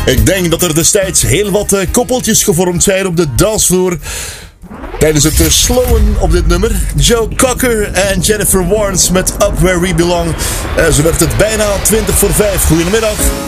Ik denk dat er destijds heel wat koppeltjes gevormd zijn op de dansvloer tijdens het slowen op dit nummer. Joe Cocker en Jennifer Warnes met Up Where We Belong. Zo werd het bijna 5:20. Goedemiddag.